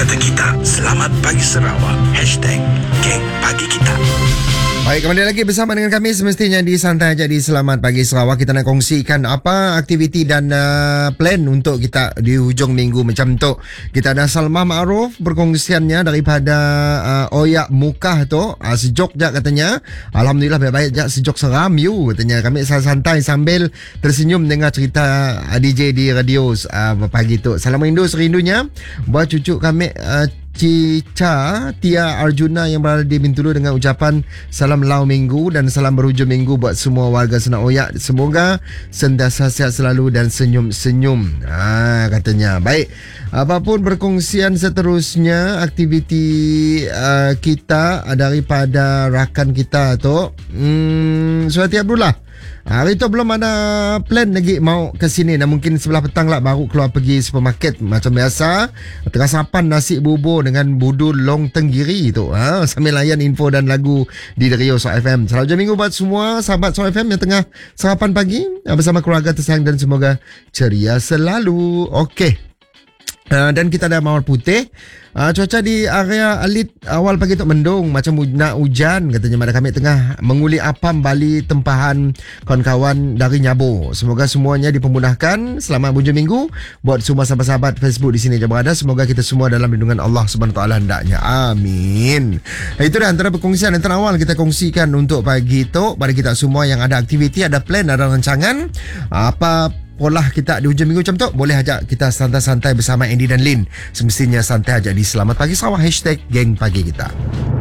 kata kita. Selamat Pagi Sarawak. #Geng Pagi Kita. Baik, kembali lagi bersama dengan kami semestinya di Santai Aja di Selamat Pagi Sarawak. Kita nak kongsikan apa aktiviti dan plan untuk kita di hujung minggu macam tu. Kita ada Salma Ma'ruf berkongsiannya daripada Oyak Mukah tu. Sejuk je katanya. Alhamdulillah baik-baik je, sejuk seram you katanya. Kami santai sambil tersenyum dengar cerita DJ di radio pagi tu. Salam rindu serindunya buat cucu kami Cica Tia Arjuna yang berada di Bintulu dengan ucapan salam lau minggu dan salam berhujung minggu buat semua warga Senak Oyak. Semoga sentiasa sihat selalu dan senyum-senyum. Katanya. Baik. Apapun perkongsian seterusnya aktiviti kita daripada rakan kita tu. Suhati Abdullah. Hari tu belum ada plan lagi mau ke sini. Dan mungkin sebelah petang lah baru keluar pergi supermarket macam biasa. Tengah sapan nasi bubur dengan budul long tenggiri tu. Sambil layan info dan lagu di Rio Soul FM. Selamat hujung minggu buat semua sahabat Soul FM yang tengah sarapan pagi bersama keluarga tersayang dan semoga ceria selalu. Okey. Dan kita ada mawar putih. Cuaca di area Alit awal pagi tu mendung macam nak hujan katanya. Pada kami tengah menguli apam Bali tempahan kawan-kawan dari Nyabo. Semoga semuanya dipermudahkan. Selamat hujung minggu buat semua sahabat-sahabat Facebook di sini yang berada. Semoga kita semua dalam lindungan Allah Subhanahu Wa Taala hendaknya. Amin. Itu dah antara perkongsian yang terawal kita kongsikan untuk pagi tu. Pada kita semua yang ada aktiviti, ada plan, ada rancangan, apa pola kita di hujung minggu macam tu, boleh ajak kita santai-santai bersama Andy dan Lin. Semestinya santai aja di Selamat Pagi Sarawak. #Geng Pagi Kita.